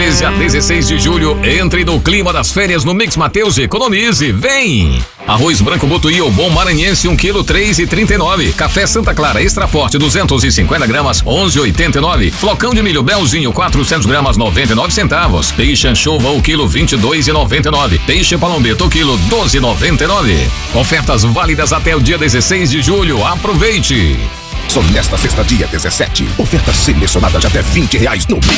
13 a 16 de julho, entre no clima das férias no Mix Mateus e economize. Vem! Arroz branco Botuí ou bom maranhense 1 kg 3,39. Café Santa Clara Extra Forte 250 gramas 11,89. Flocão de milho Belzinho 400 gramas 99 centavos. Peixe anchova o quilo 22,99. Peixe palombeto o quilo 12,99. Ofertas válidas até o dia 16 de julho. Aproveite! Só nesta sexta, dia 17. Ofertas selecionadas de até R$20 no Mix.